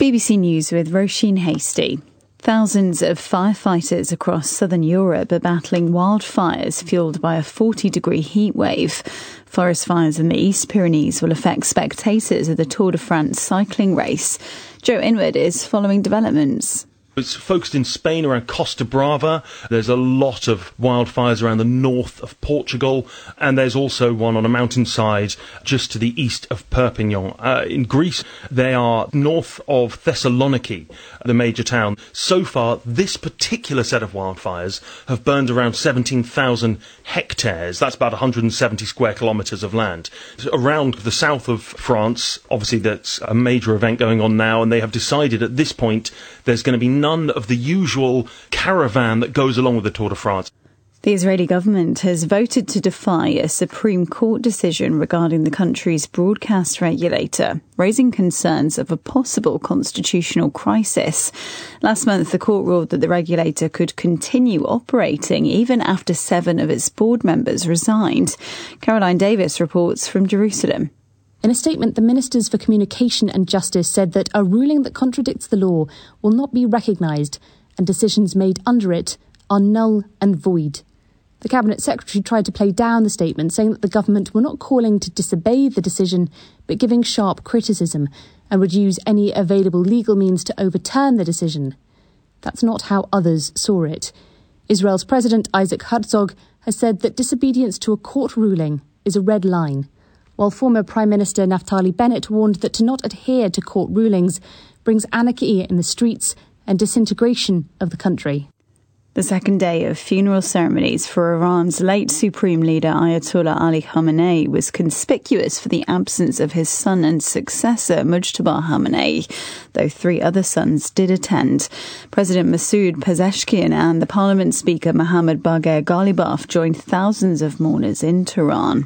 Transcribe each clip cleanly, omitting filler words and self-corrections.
BBC News with Roisin Hasty. Thousands of firefighters across southern Europe are battling wildfires fuelled by a 40-degree heat wave. Forest fires in the East Pyrenees will affect spectators of the Tour de France cycling race. Joe Inwood is following developments. It's focused in Spain around Costa Brava. There's a lot of wildfires around the north of Portugal, and there's also one on a mountainside just to the east of Perpignan. In Greece, they are north of Thessaloniki, the major town. So far, this particular set of wildfires have burned around 17,000 hectares. That's about 170 square kilometres of land. Around the south of France, obviously that's a major event going on now, and they have decided at this point there's going to be none of the usual caravan that goes along with the Tour de France. The Israeli government has voted to defy a Supreme Court decision regarding the country's broadcast regulator, raising concerns of a possible constitutional crisis. Last month, the court ruled that the regulator could continue operating even after 7 of its board members resigned. Caroline Davis reports from Jerusalem. In a statement, the Ministers for Communication and Justice said that a ruling that contradicts the law will not be recognised and decisions made under it are null and void. The Cabinet Secretary tried to play down the statement, saying that the government were not calling to disobey the decision, but giving sharp criticism and would use any available legal means to overturn the decision. That's not how others saw it. Israel's President Isaac Herzog has said that disobedience to a court ruling is a red line, while former Prime Minister Naftali Bennett warned that to not adhere to court rulings brings anarchy in the streets and disintegration of the country. The second day of funeral ceremonies for Iran's late Supreme Leader Ayatollah Ali Khamenei was conspicuous for the absence of his son and successor Mujtaba Khamenei, though 3 other sons did attend. President Masoud Pezeshkian and the Parliament Speaker Mohammad Bagher Ghalibaf joined thousands of mourners in Tehran.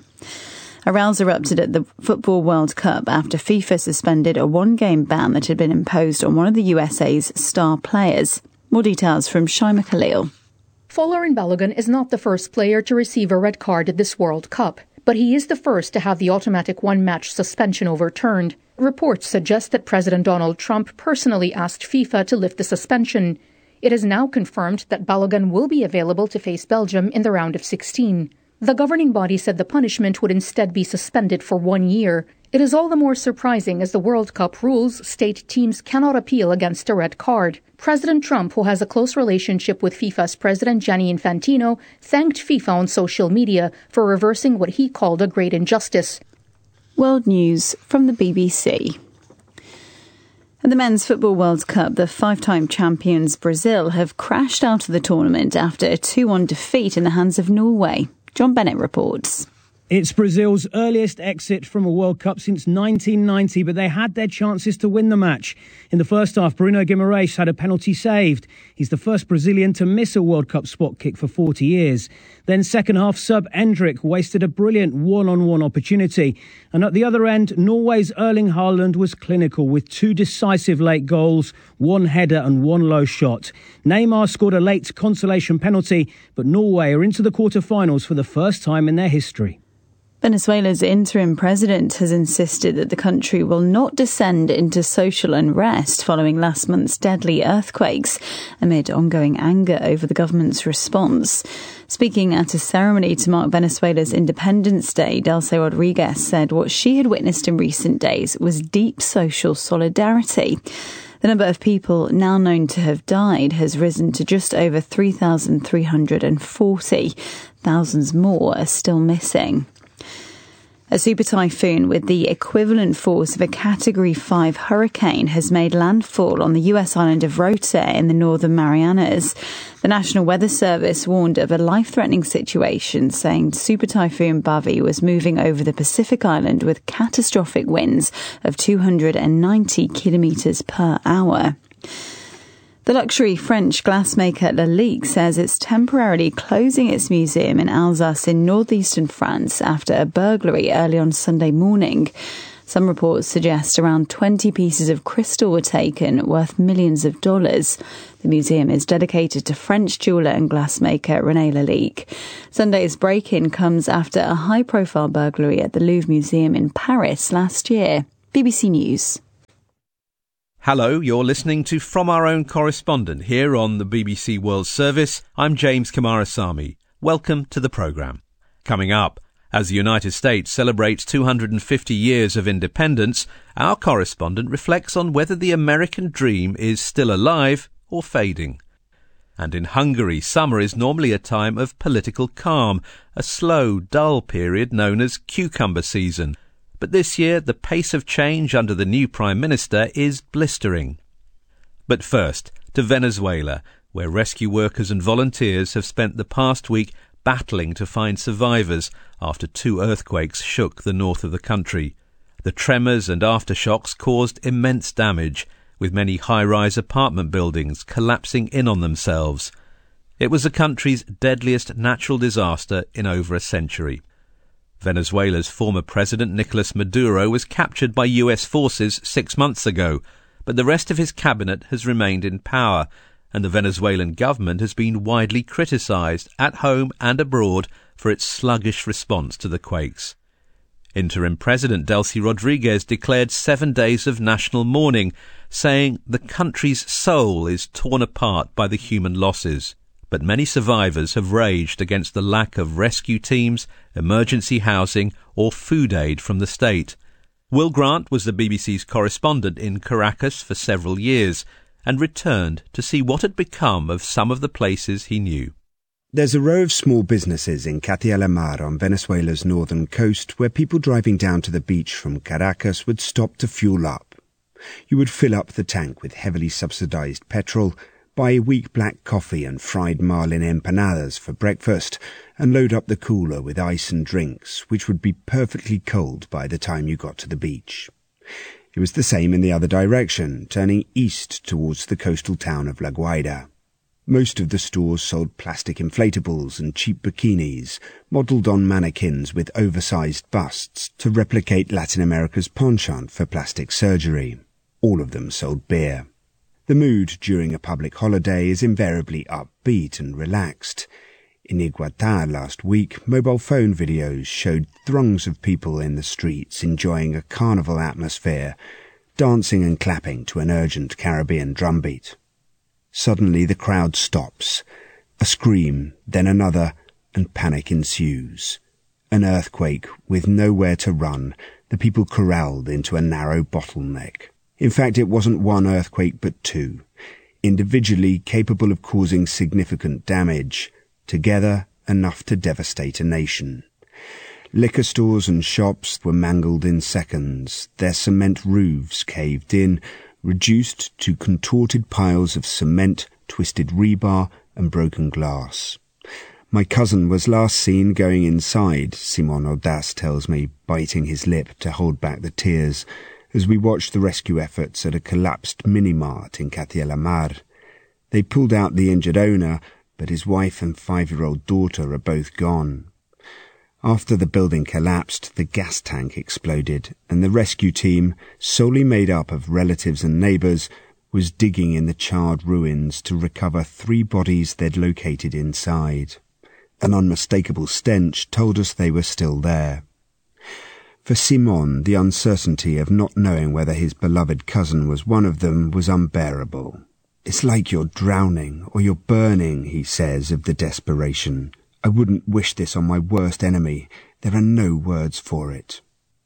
A rows erupted at the Football World Cup after FIFA suspended a 1-game ban that had been imposed on one of the USA's star players. More details from Shaima Khalil. Folarin Balogun is not the first player to receive a red card at this World Cup, but he is the first to have the automatic 1-match suspension overturned. Reports suggest that President Donald Trump personally asked FIFA to lift the suspension. It is now confirmed that Balogun will be available to face Belgium in the round of 16. The governing body said the punishment would instead be suspended for 1 year. It is all the more surprising as the World Cup rules state teams cannot appeal against a red card. President Trump, who has a close relationship with FIFA's president Gianni Infantino, thanked FIFA on social media for reversing what he called a great injustice. World News from the BBC. At the Men's Football World Cup, the 5-time champions Brazil have crashed out of the tournament after a 2-1 defeat in the hands of Norway. John Bennett reports. It's Brazil's earliest exit from a World Cup since 1990, but they had their chances to win the match. In the first half, Bruno Guimarães had a penalty saved. He's the first Brazilian to miss a World Cup spot kick for 40 years. Then second half, sub Endrick wasted a brilliant one-on-one opportunity. And at the other end, Norway's Erling Haaland was clinical with 2 decisive late goals, 1 header and 1 low shot. Neymar scored a late consolation penalty, but Norway are into the quarter-finals for the first time in their history. Venezuela's interim president has insisted that the country will not descend into social unrest following last month's deadly earthquakes, amid ongoing anger over the government's response. Speaking at a ceremony to mark Venezuela's Independence Day, Delcy Rodriguez said what she had witnessed in recent days was deep social solidarity. The number of people now known to have died has risen to just over 3,340. Thousands more are still missing. A super typhoon with the equivalent force of a Category 5 hurricane has made landfall on the US island of Rota in the Northern Marianas. The National Weather Service warned of a life-threatening situation, saying Super Typhoon Bavi was moving over the Pacific island with catastrophic winds of 290 kilometres per hour. The luxury French glassmaker Lalique says it's temporarily closing its museum in Alsace in northeastern France after a burglary early on Sunday morning. Some reports suggest around 20 pieces of crystal were taken, worth millions of dollars. The museum is dedicated to French jeweller and glassmaker René Lalique. Sunday's break-in comes after a high-profile burglary at the Louvre Museum in Paris last year. BBC News. Hello, you're listening to From Our Own Correspondent here on the BBC World Service. I'm James Kamarasamy. Welcome to the programme. Coming up, as the United States celebrates 250 years of independence, our correspondent reflects on whether the American dream is still alive or fading. And in Hungary, summer is normally a time of political calm, a slow, dull period known as cucumber season. But this year, the pace of change under the new Prime Minister is blistering. But first, to Venezuela, where rescue workers and volunteers have spent the past week battling to find survivors after 2 earthquakes shook the north of the country. The tremors and aftershocks caused immense damage, with many high-rise apartment buildings collapsing in on themselves. It was the country's deadliest natural disaster in over a century. Venezuela's former president Nicolas Maduro was captured by US forces 6 months ago, but the rest of his cabinet has remained in power, and the Venezuelan government has been widely criticised at home and abroad for its sluggish response to the quakes. Interim President Delcy Rodriguez declared 7 days of national mourning, saying the country's soul is torn apart by the human losses. But many survivors have raged against the lack of rescue teams, emergency housing or food aid from the state. Will Grant was the BBC's correspondent in Caracas for several years and returned to see what had become of some of the places he knew. There's a row of small businesses in Catia la Mar on Venezuela's northern coast where people driving down to the beach from Caracas would stop to fuel up. You would fill up the tank with heavily subsidised petrol, buy weak black coffee and fried marlin empanadas for breakfast, and load up the cooler with ice and drinks, which would be perfectly cold by the time you got to the beach. It was the same in the other direction, turning east towards the coastal town of La Guaira. Most of the stores sold plastic inflatables and cheap bikinis, modelled on mannequins with oversized busts to replicate Latin America's penchant for plastic surgery. All of them sold beer. The mood during a public holiday is invariably upbeat and relaxed. In Iguatá last week, mobile phone videos showed throngs of people in the streets enjoying a carnival atmosphere, dancing and clapping to an urgent Caribbean drumbeat. Suddenly the crowd stops. A scream, then another, and panic ensues. An earthquake with nowhere to run, the people corralled into a narrow bottleneck. In fact, it wasn't one earthquake but 2, individually capable of causing significant damage, together enough to devastate a nation. Liquor stores and shops were mangled in seconds, their cement roofs caved in, reduced to contorted piles of cement, twisted rebar and broken glass. My cousin was last seen going inside, Simon Audas tells me, biting his lip to hold back the tears, as we watched the rescue efforts at a collapsed mini-mart in Catia la Mar. They pulled out the injured owner, but his wife and 5-year-old daughter are both gone. After the building collapsed, the gas tank exploded, and the rescue team, solely made up of relatives and neighbours, was digging in the charred ruins to recover 3 bodies they'd located inside. An unmistakable stench told us they were still there. For Simon, the uncertainty of not knowing whether his beloved cousin was one of them was unbearable. "It's like you're drowning, or you're burning," he says of the desperation. "I wouldn't wish this on my worst enemy. There are no words for it."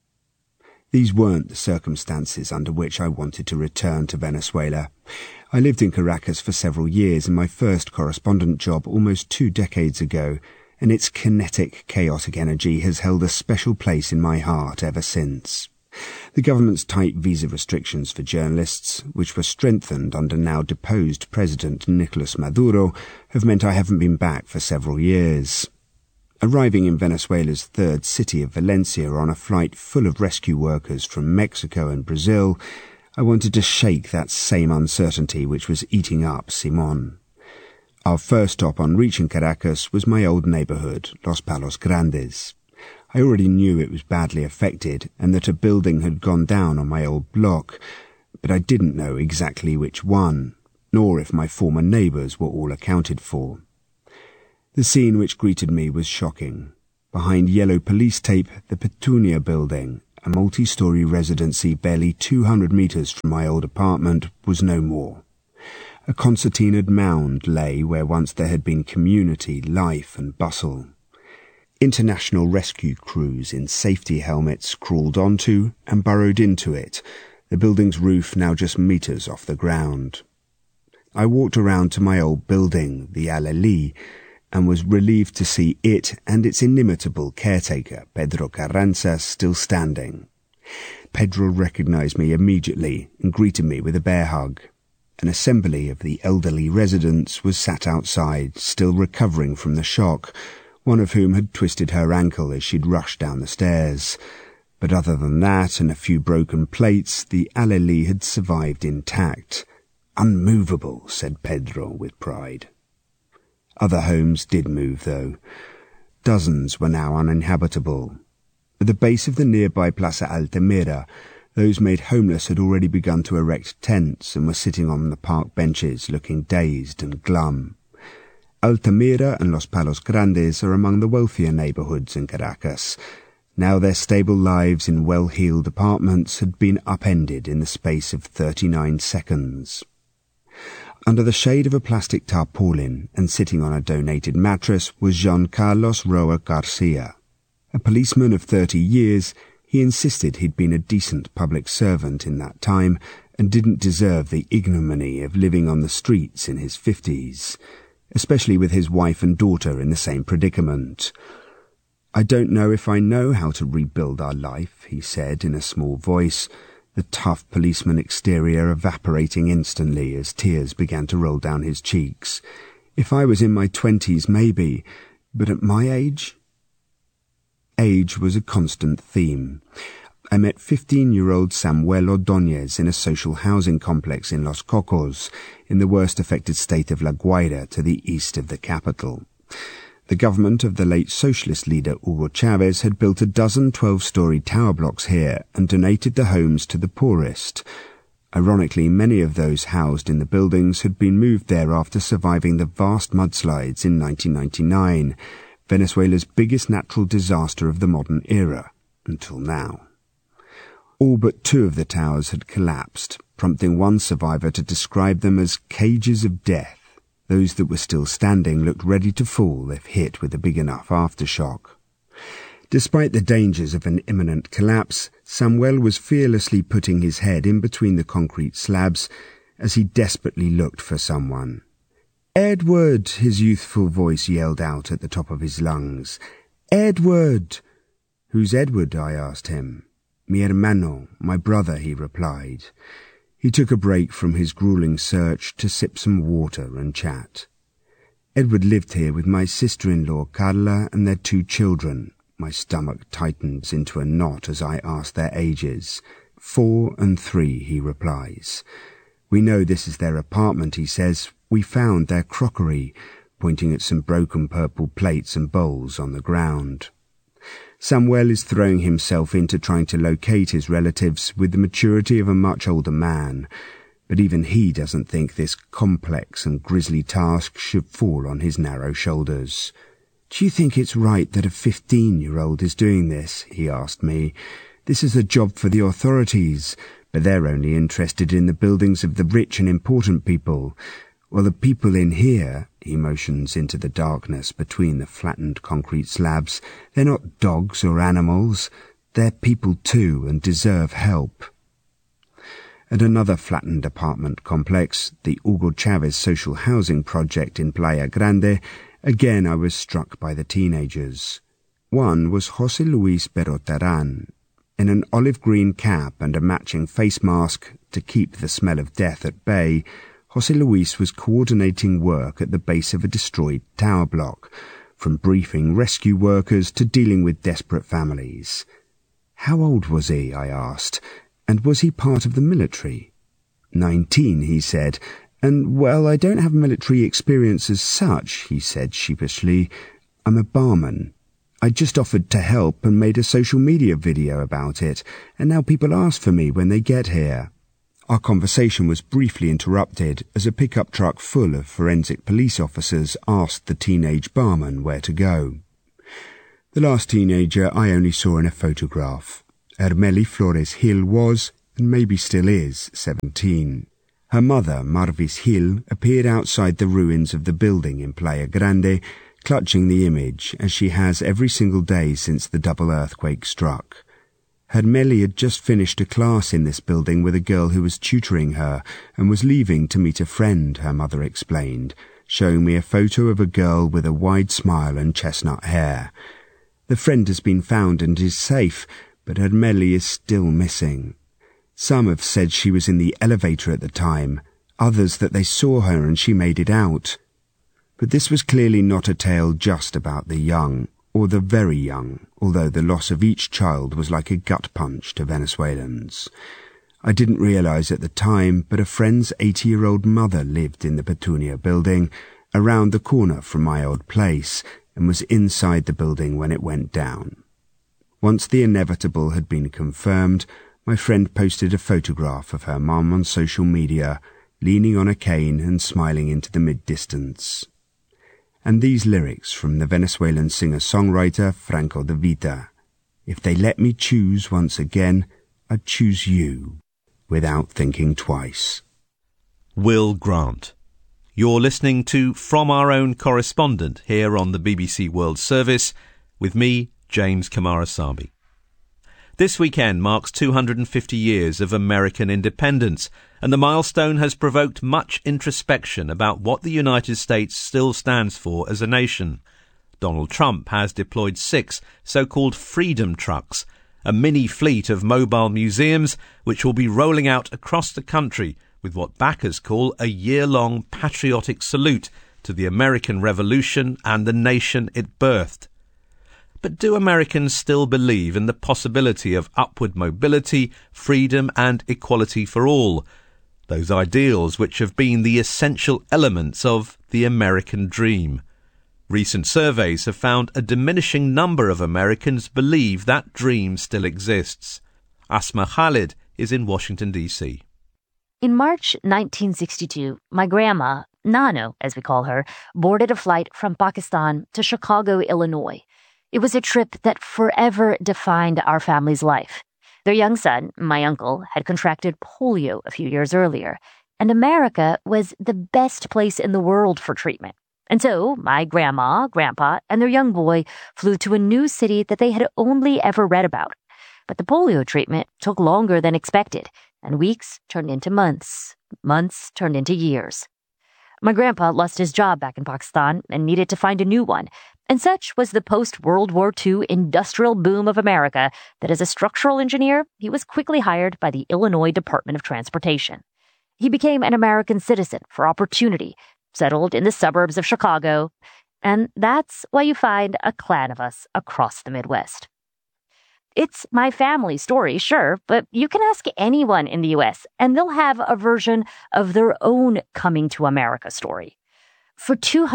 These weren't the circumstances under which I wanted to return to Venezuela. I lived in Caracas for several years in my first correspondent job almost 2 decades ago, and its kinetic, chaotic energy has held a special place in my heart ever since. The government's tight visa restrictions for journalists, which were strengthened under now deposed President Nicolas Maduro, have meant I haven't been back for several years. Arriving in Venezuela's 3rd city of Valencia on a flight full of rescue workers from Mexico and Brazil, I wanted to shake that same uncertainty which was eating up Simon. Our first stop on reaching Caracas was my old neighbourhood, Los Palos Grandes. I already knew it was badly affected and that a building had gone down on my old block, but I didn't know exactly which one, nor if my former neighbours were all accounted for. The scene which greeted me was shocking. Behind yellow police tape, the Petunia building, a multi-storey residency barely 200 metres from my old apartment, was no more. A concertinaed mound lay where once there had been community, life and bustle. International rescue crews in safety helmets crawled onto and burrowed into it, the building's roof now just metres off the ground. I walked around to my old building, the Alelí, and was relieved to see it and its inimitable caretaker, Pedro Carranza, still standing. Pedro recognised me immediately and greeted me with a bear hug. An assembly of the elderly residents was sat outside, still recovering from the shock, one of whom had twisted her ankle as she'd rushed down the stairs. But other than that and a few broken plates, the Alelí had survived intact. Unmovable, said Pedro with pride. Other homes did move, though. Dozens were now uninhabitable. At the base of the nearby Plaza Altamira, those made homeless had already begun to erect tents and were sitting on the park benches looking dazed and glum. Altamira and Los Palos Grandes are among the wealthier neighbourhoods in Caracas. Now their stable lives in well-heeled apartments had been upended in the space of 39 seconds. Under the shade of a plastic tarpaulin and sitting on a donated mattress was Jean Carlos Roa Garcia. A policeman of 30 years, he insisted he'd been a decent public servant in that time and didn't deserve the ignominy of living on the streets in his 50s, especially with his wife and daughter in the same predicament. I don't know if I know how to rebuild our life, he said in a small voice, the tough policeman exterior evaporating instantly as tears began to roll down his cheeks. If I was in my 20s, maybe, but at my age? Age was a constant theme. I met 15-year-old Samuel Ordóñez in a social housing complex in Los Cocos, in the worst affected state of La Guaira to the east of the capital. The government of the late socialist leader Hugo Chavez had built a dozen 12-storey tower blocks here and donated the homes to the poorest. Ironically, many of those housed in the buildings had been moved there after surviving the vast mudslides in 1999, Venezuela's biggest natural disaster of the modern era, until now. All but 2 of the towers had collapsed, prompting one survivor to describe them as cages of death. Those that were still standing looked ready to fall if hit with a big enough aftershock. Despite the dangers of an imminent collapse, Samuel was fearlessly putting his head in between the concrete slabs as he desperately looked for someone. "Edward!" his youthful voice yelled out at the top of his lungs. "Edward!" "Who's Edward?" I asked him. "Mi hermano, my brother," he replied. He took a break from his grueling search to sip some water and chat. "Edward lived here with my sister-in-law Carla and their 2 children. My stomach tightened into a knot as I asked their ages. 4 and 3, he replies. "We know this is their apartment," he says. "We found their crockery," pointing at some broken purple plates and bowls on the ground. Samuel is throwing himself into trying to locate his relatives with the maturity of a much older man, but even he doesn't think this complex and grisly task should fall on his narrow shoulders. "Do you think it's right that a 15-year-old is doing this?" he asked me. "This is a job for the authorities, but they're only interested in the buildings of the rich and important people. Well, the people in here," he motions into the darkness between the flattened concrete slabs, "they're not dogs or animals. They're people too and deserve help." At another flattened apartment complex, the Hugo Chavez social housing project in Playa Grande, again I was struck by the teenagers. One was José Luis Berrotarán. In an olive-green cap and a matching face mask to keep the smell of death at bay, José Luis was coordinating work at the base of a destroyed tower block, from briefing rescue workers to dealing with desperate families. "How old was he?" I asked, "and was he part of the military?" 19, he said, "and, well, I don't have military experience as such," he said sheepishly. "I'm a barman. I just offered to help and made a social media video about it, and now people ask for me when they get here." Our conversation was briefly interrupted as a pickup truck full of forensic police officers asked the teenage barman where to go. The last teenager I only saw in a photograph. Hermeli Flores Gil was, and maybe still is, 17. Her mother, Marvis Gil, appeared outside the ruins of the building in Playa Grande, clutching the image, as she has every single day since the double earthquake struck. Hermeli had just finished a class in this building with a girl who was tutoring her and was leaving to meet a friend, her mother explained, showing me a photo of a girl with a wide smile and chestnut hair. The friend has been found and is safe, but Hermeli is still missing. Some have said she was in the elevator at the time, others that they saw her and she made it out. But this was clearly not a tale just about the young, or the very young, although the loss of each child was like a gut punch to Venezuelans. I didn't realize at the time, but a friend's 80-year-old mother lived in the Petunia building, around the corner from my old place, and was inside the building when it went down. Once the inevitable had been confirmed, my friend posted a photograph of her mum on social media, leaning on a cane and smiling into the mid-distance. And these lyrics from the Venezuelan singer-songwriter Franco De Vita. If they let me choose once again, I'd choose you, without thinking twice. Will Grant. You're listening to From Our Own Correspondent here on the BBC World Service, with me, James Kamarasamy. This weekend marks 250 years of American independence, and the milestone has provoked much introspection about what the United States still stands for as a nation. Donald Trump has deployed 6 so-called Freedom Trucks, a mini fleet of mobile museums which will be rolling out across the country with what backers call a year-long patriotic salute to the American Revolution and the nation it birthed. But do Americans still believe in the possibility of upward mobility, freedom and equality for all? Those ideals which have been the essential elements of the American dream. Recent surveys have found a diminishing number of Americans believe that dream still exists. Asma Khalid is in Washington, D.C. In March 1962, my grandma, Nano as we call her, boarded a flight from Pakistan to Chicago, Illinois. It was a trip that forever defined our family's life. Their young son, my uncle, had contracted polio a few years earlier, and America was the best place in the world for treatment. And so my grandma, grandpa, and their young boy flew to a new city that they had only ever read about. But the polio treatment took longer than expected, and weeks turned into months. Months turned into years. My grandpa lost his job back in Pakistan and needed to find a new one. And such was the post-World War II industrial boom of America that as a structural engineer, he was quickly hired by the Illinois Department of Transportation. He became an American citizen for opportunity, settled in the suburbs of Chicago, and that's why you find a clan of us across the Midwest. It's my family story, sure, but you can ask anyone in the U.S., and they'll have a version of their own coming to America story. For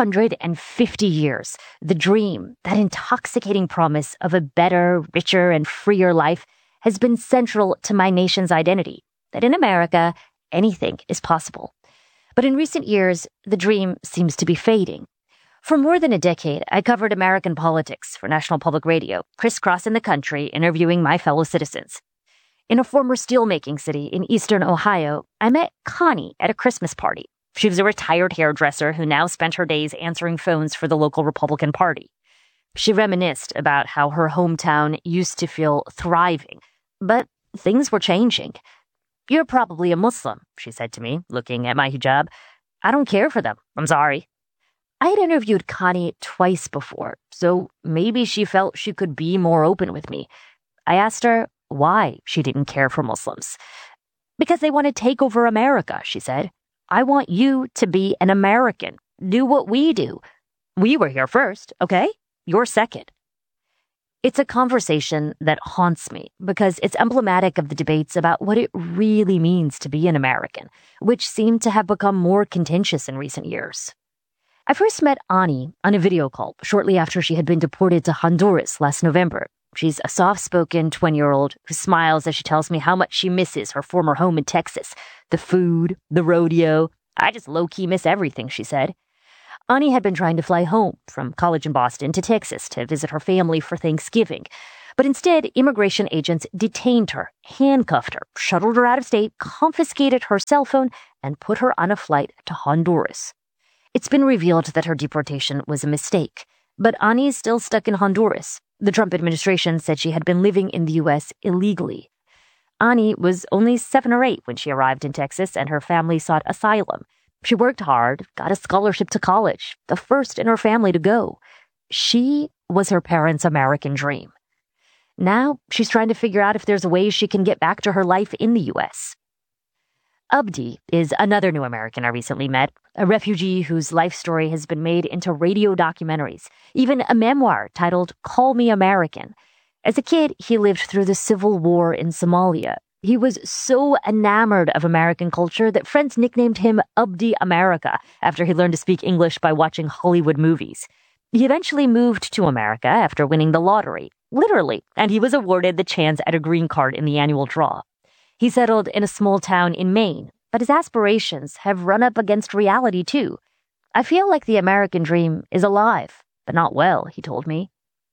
250 years, the dream, that intoxicating promise of a better, richer, and freer life has been central to my nation's identity, that in America, anything is possible. But in recent years, the dream seems to be fading. For more than a decade, I covered American politics for National Public Radio, crisscrossing the country, interviewing my fellow citizens. In a former steelmaking city in eastern Ohio, I met Connie at a Christmas party. She was a retired hairdresser who now spent her days answering phones for the local Republican Party. She reminisced about how her hometown used to feel thriving, but things were changing. "You're probably a Muslim," she said to me, looking at my hijab. "I don't care for them. I'm sorry." I had interviewed Connie twice before, so maybe she felt she could be more open with me. I asked her why she didn't care for Muslims. "Because they want to take over America," she said. "I want you to be an American. Do what we do. We were here first, okay? You're second." It's a conversation that haunts me because it's emblematic of the debates about what it really means to be an American, which seem to have become more contentious in recent years. I first met Ani on a video call shortly after she had been deported to Honduras last November. She's a soft-spoken 20-year-old who smiles as she tells me how much she misses her former home in Texas. The food, the rodeo. "I just low-key miss everything," she said. Ani had been trying to fly home from college in Boston to Texas to visit her family for Thanksgiving. But instead, immigration agents detained her, handcuffed her, shuttled her out of state, confiscated her cell phone, and put her on a flight to Honduras. It's been revealed that her deportation was a mistake, but Ani is still stuck in Honduras. The Trump administration said she had been living in the U.S. illegally. Ani was only 7 or 8 when she arrived in Texas, and her family sought asylum. She worked hard, got a scholarship to college, the first in her family to go. She was her parents' American dream. Now, she's trying to figure out if there's ways she can get back to her life in the U.S. Abdi is another new American I recently met, a refugee whose life story has been made into radio documentaries, even a memoir titled Call Me American. As a kid, he lived through the Civil War in Somalia. He was so enamored of American culture that friends nicknamed him Abdi America after he learned to speak English by watching Hollywood movies. He eventually moved to America after winning the lottery, literally, and he was awarded the chance at a green card in the annual draw. He settled in a small town in Maine, but his aspirations have run up against reality too. I feel like the American dream is alive, but not well, he told me.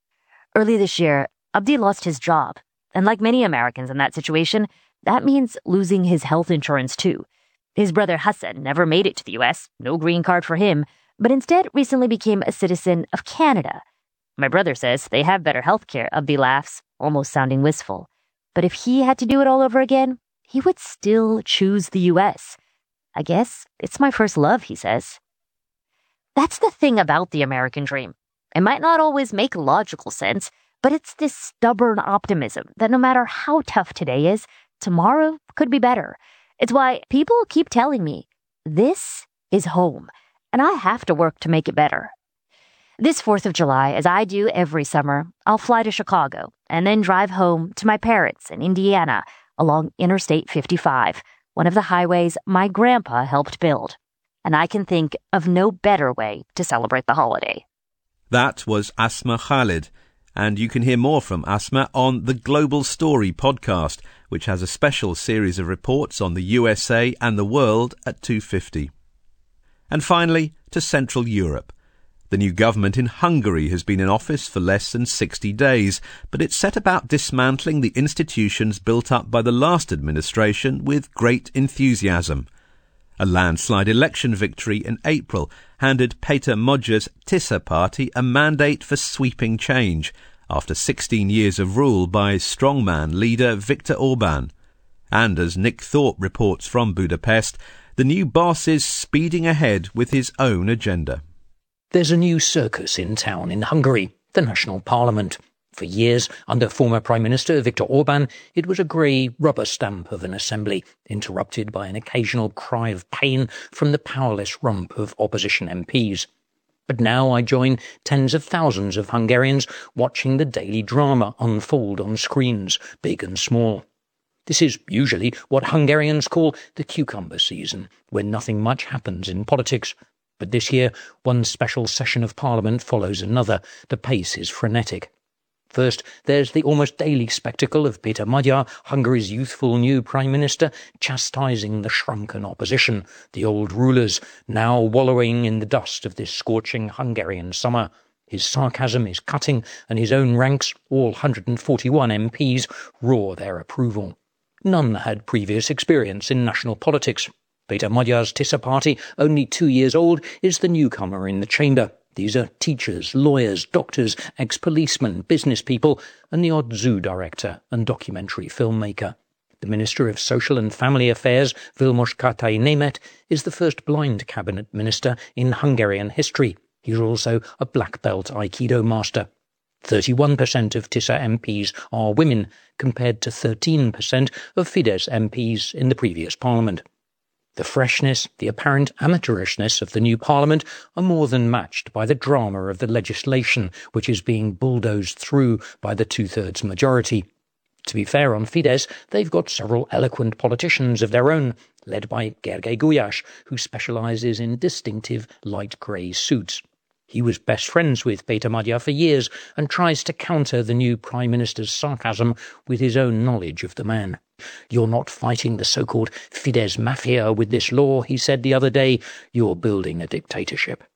Early this year, Abdi lost his job, and like many Americans in that situation, that means losing his health insurance too. His brother Hassan never made it to the U.S., no green card for him, but instead recently became a citizen of Canada. My brother says they have better health care, Abdi laughs, almost sounding wistful. But if he had to do it all over again, he would still choose the U.S. I guess it's my first love, he says. That's the thing about the American dream. It might not always make logical sense, but it's this stubborn optimism that no matter how tough today is, tomorrow could be better. It's why people keep telling me, this is home, and I have to work to make it better. This 4th of July, as I do every summer, I'll fly to Chicago and then drive home to my parents in Indiana along Interstate 55, one of the highways my grandpa helped build. And I can think of no better way to celebrate the holiday. That was Asma Khalid, and you can hear more from Asma on the Global Story podcast, which has a special series of reports on the USA and the world at 2:50. And finally, to Central Europe. The new government in Hungary has been in office for less than 60 days, but it's set about dismantling the institutions built up by the last administration with great enthusiasm. A landslide election victory in April handed Péter Magyar's Tisza party a mandate for sweeping change after 16 years of rule by strongman leader Viktor Orbán. And as Nick Thorpe reports from Budapest, the new boss is speeding ahead with his own agenda. There's a new circus in town in Hungary, the national parliament. For years, under former Prime Minister Viktor Orbán, it was a grey rubber stamp of an assembly, interrupted by an occasional cry of pain from the powerless rump of opposition MPs. But now I join tens of thousands of Hungarians watching the daily drama unfold on screens, big and small. This is usually what Hungarians call the cucumber season, when nothing much happens in politics. But this year, one special session of Parliament follows another. The pace is frenetic. First, there's the almost daily spectacle of Péter Magyar, Hungary's youthful new Prime Minister, chastising the shrunken opposition, the old rulers, now wallowing in the dust of this scorching Hungarian summer. His sarcasm is cutting, and his own ranks, all 141 MPs, roar their approval. None had previous experience in national politics. Péter Magyar's Tisza party, only 2 years old, is the newcomer in the chamber. These are teachers, lawyers, doctors, ex-policemen, business people, and the odd zoo director and documentary filmmaker. The Minister of Social and Family Affairs, Vilmos Katai-Németh, is the first blind cabinet minister in Hungarian history. He's also a black belt Aikido master. 31% of Tisza MPs are women, compared to 13% of Fidesz MPs in the previous parliament. The freshness, the apparent amateurishness of the new parliament are more than matched by the drama of the legislation which is being bulldozed through by the two-thirds majority. To be fair on Fidesz, they've got several eloquent politicians of their own, led by Gergely Gulyás, who specialises in distinctive light grey suits. He was best friends with Péter Magyar for years and tries to counter the new Prime Minister's sarcasm with his own knowledge of the man. "You're not fighting the so-called Fidesz mafia with this law," he said the other day. "You're building a dictatorship."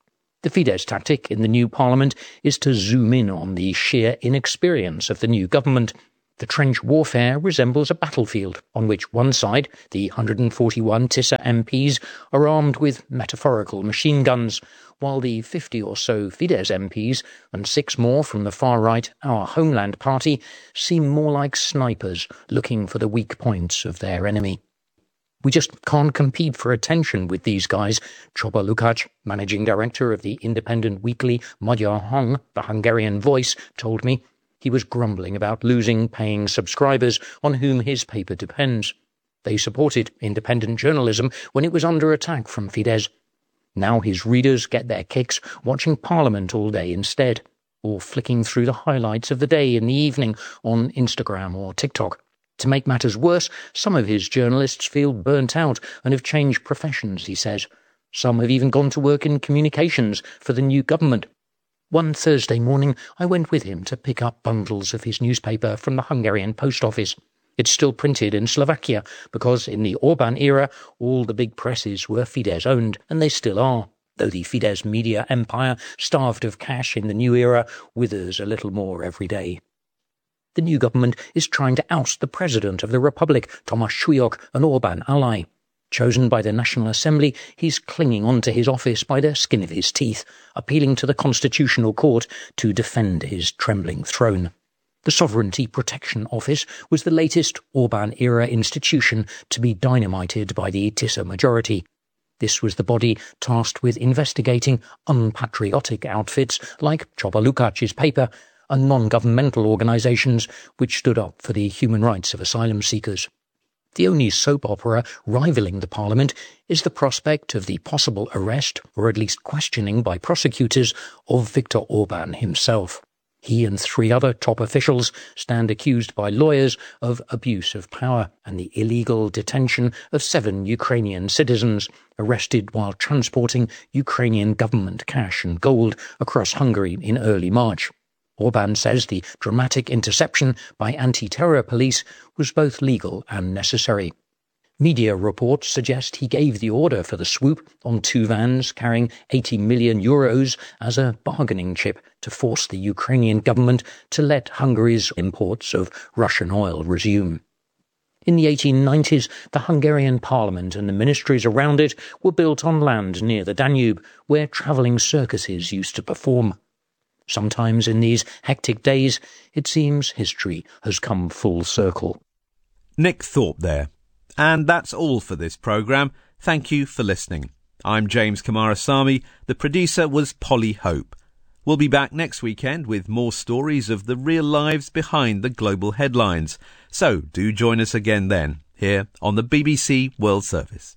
The Fidesz tactic in the new parliament is to zoom in on the sheer inexperience of the new government. The trench warfare resembles a battlefield on which one side, the 141 Tisza MPs, are armed with metaphorical machine guns, while the 50 or so Fidesz MPs and 6 more from the far right, Our Homeland Party, seem more like snipers looking for the weak points of their enemy. We just can't compete for attention with these guys, Csaba Lukács, managing director of the independent weekly Magyar Hang, the Hungarian Voice, told me. He was grumbling about losing paying subscribers on whom his paper depends. They supported independent journalism when it was under attack from Fidesz. Now his readers get their kicks watching Parliament all day instead, or flicking through the highlights of the day in the evening on Instagram or TikTok. To make matters worse, some of his journalists feel burnt out and have changed professions, he says. Some have even gone to work in communications for the new government. One Thursday morning, I went with him to pick up bundles of his newspaper from the Hungarian post office. It's still printed in Slovakia, because in the Orbán era, all the big presses were Fidesz-owned, and they still are, though the Fidesz media empire, starved of cash in the new era, withers a little more every day. The new government is trying to oust the president of the Republic, Tomáš Súlyog, an Orbán ally. Chosen by the National Assembly, he's clinging on to his office by the skin of his teeth, appealing to the Constitutional Court to defend his trembling throne. The Sovereignty Protection Office was the latest Orbán-era institution to be dynamited by the Tisza majority. This was the body tasked with investigating unpatriotic outfits like Csaba Lukács's paper and non-governmental organisations which stood up for the human rights of asylum seekers. The only soap opera rivalling the Parliament is the prospect of the possible arrest, or at least questioning by prosecutors, of Viktor Orbán himself. He and 3 other top officials stand accused by lawyers of abuse of power and the illegal detention of 7 Ukrainian citizens arrested while transporting Ukrainian government cash and gold across Hungary in early March. Orbán says the dramatic interception by anti-terror police was both legal and necessary. Media reports suggest he gave the order for the swoop on 2 vans carrying 80 million euros as a bargaining chip to force the Ukrainian government to let Hungary's imports of Russian oil resume. In the 1890s, the Hungarian parliament and the ministries around it were built on land near the Danube, where travelling circuses used to perform. Sometimes in these hectic days, it seems history has come full circle. Nick Thorpe there. And that's all for this programme. Thank you for listening. I'm James Kamarasamy. The producer was Polly Hope. We'll be back next weekend with more stories of the real lives behind the global headlines. So do join us again then, here on the BBC World Service.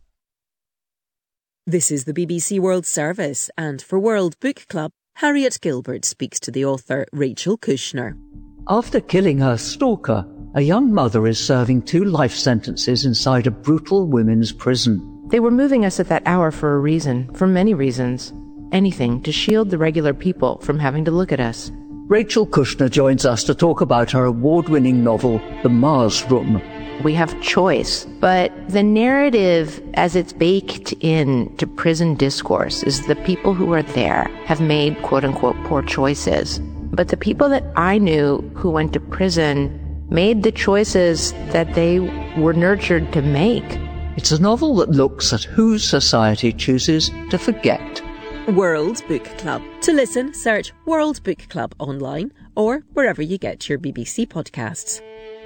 This is the BBC World Service, and for World Book Club, Harriet Gilbert speaks to the author Rachel Kushner. After killing her stalker, a young mother is serving 2 life sentences inside a brutal women's prison. They were moving us at that hour for a reason, for many reasons. Anything to shield the regular people from having to look at us. Rachel Kushner joins us to talk about her award-winning novel, The Mars Room. We have choice, but the narrative as it's baked into prison discourse is the people who are there have made quote-unquote poor choices. But the people that I knew who went to prison made the choices that they were nurtured to make. It's a novel that looks at who society chooses to forget. World Book Club. To listen, search World Book Club online or wherever you get your BBC podcasts.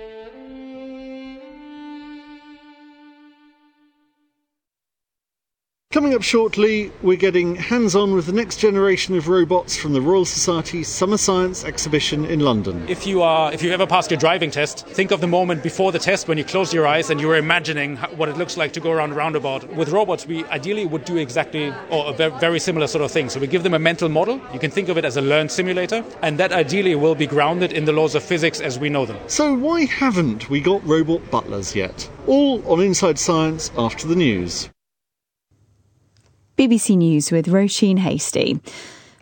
Coming up shortly, we're getting hands-on with the next generation of robots from the Royal Society's Summer Science exhibition in London. If you ever passed your driving test, think of the moment before the test when you close your eyes and you were imagining what it looks like to go around a roundabout. With robots, we ideally would do exactly or a very similar sort of thing. So we give them a mental model. You can think of it as a learned simulator, and that ideally will be grounded in the laws of physics as we know them. So why haven't we got robot butlers yet? All on Inside Science after the news. BBC News with Roisin Hasty.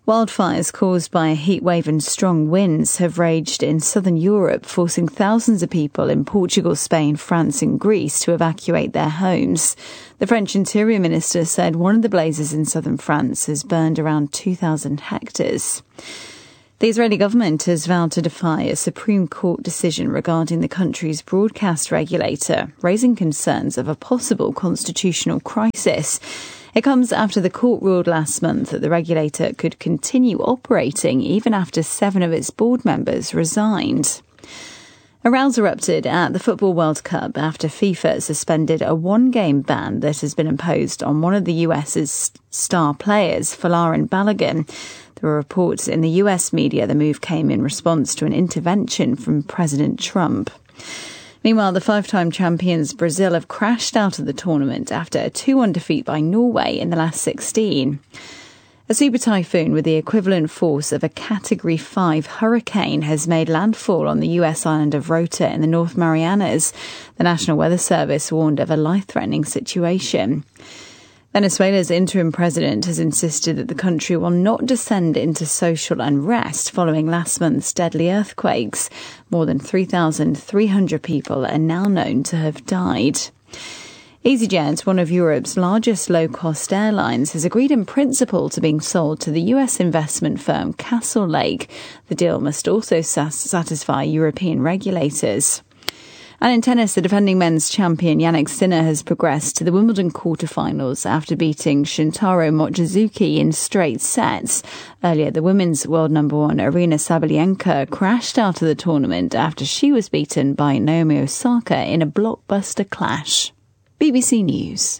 Wildfires caused by a heatwave and strong winds have raged in southern Europe, forcing thousands of people in Portugal, Spain, France and Greece to evacuate their homes. The French Interior Minister said one of the blazes in southern France has burned around 2,000 hectares. The Israeli government has vowed to defy a Supreme Court decision regarding the country's broadcast regulator, raising concerns of a possible constitutional crisis. It comes after the court ruled last month that the regulator could continue operating even after 7 of its board members resigned. A rows erupted at the Football World Cup after FIFA suspended a one-game ban that has been imposed on one of the US's star players, Folarin Balogun. There were reports in the US media the move came in response to an intervention from President Trump. Meanwhile, the 5-time champions Brazil have crashed out of the tournament after a 2-1 defeat by Norway in the last 16. A super typhoon with the equivalent force of a Category 5 hurricane has made landfall on the US island of Rota in the North Marianas. The National Weather Service warned of a life-threatening situation. Venezuela's interim president has insisted that the country will not descend into social unrest following last month's deadly earthquakes. More than 3,300 people are now known to have died. EasyJet, one of Europe's largest low-cost airlines, has agreed in principle to being sold to the US investment firm Castlelake. The deal must also satisfy European regulators. And in tennis, the defending men's champion Jannik Sinner has progressed to the Wimbledon quarterfinals after beating Shintaro Mochizuki in straight sets. Earlier, the women's world number 1 Aryna Sabalenka crashed out of the tournament after she was beaten by Naomi Osaka in a blockbuster clash. BBC News.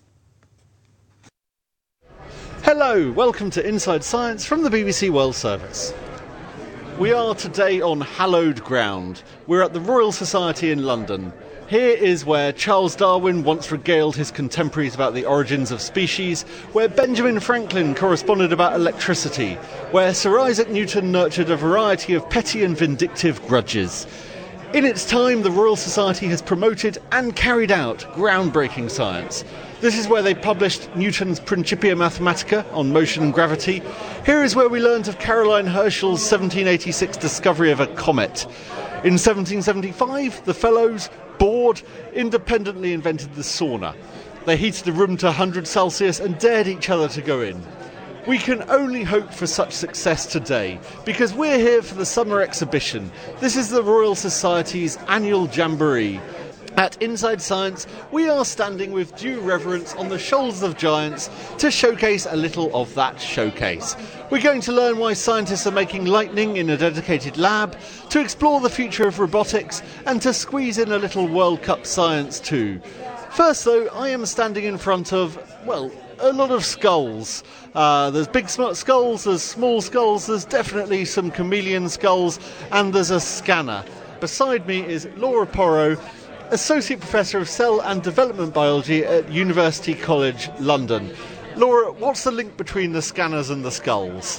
Hello, welcome to Inside Science from the BBC World Service. We are today on hallowed ground. We're at the Royal Society in London. Here is where Charles Darwin once regaled his contemporaries about the origins of species, where Benjamin Franklin corresponded about electricity, where Sir Isaac Newton nurtured a variety of petty and vindictive grudges. In its time, the Royal Society has promoted and carried out groundbreaking science. This is where they published Newton's Principia Mathematica on motion and gravity. Here is where we learnt of Caroline Herschel's 1786 discovery of a comet. In 1775, the fellows, bored, independently invented the sauna. They heated the room to 100 Celsius and dared each other to go in. We can only hope for such success today, because we're here for the summer exhibition. This is the Royal Society's annual jamboree. At Inside Science, we are standing with due reverence on the shoulders of giants to showcase a little of that showcase. We're going to learn why scientists are making lightning in a dedicated lab, to explore the future of robotics, and to squeeze in a little World Cup science too. First though, I am standing in front of, well, a lot of skulls. There's big skulls, there's small skulls, there's definitely some chameleon skulls, and there's a scanner. Beside me is Laura Porro, Associate Professor of Cell and Development Biology at University College London. Laura, what's the link between the scanners and the skulls?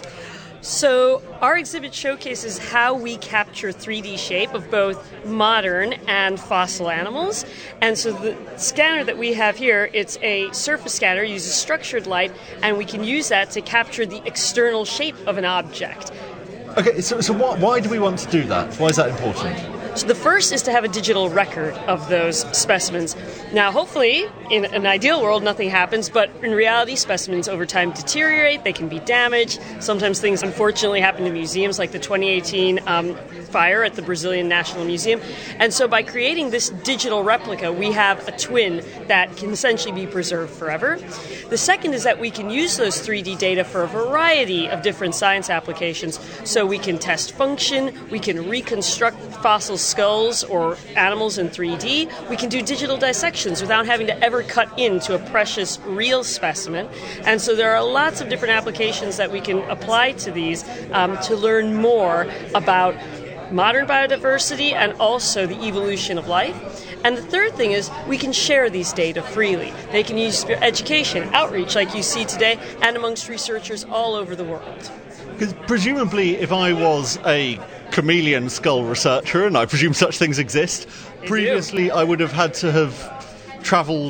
So our exhibit showcases how we capture 3D shape of both modern and fossil animals. And so the scanner that we have here, it's a surface scanner, uses structured light, and we can use that to capture the external shape of an object. Okay, so why do we want to do that? Why is that important? So the first is to have a digital record of those specimens. Now, hopefully, in an ideal world, nothing happens, but in reality, specimens over time deteriorate, they can be damaged. Sometimes things, unfortunately, happen in museums, like the 2018 fire at the Brazilian National Museum. And so by creating this digital replica, we have a twin that can essentially be preserved forever. The second is that we can use those 3D data for a variety of different science applications. So we can test function, we can reconstruct fossil skulls or animals in 3D. We can do digital dissections without having to ever cut into a precious real specimen. And so there are lots of different applications that we can apply to these to learn more about modern biodiversity and also the evolution of life. And the third thing is we can share these data freely. They can use for education, outreach like you see today, and amongst researchers all over the world. Because presumably if I was a chameleon skull researcher, and I presume such things exist, previously I would have had to have travelled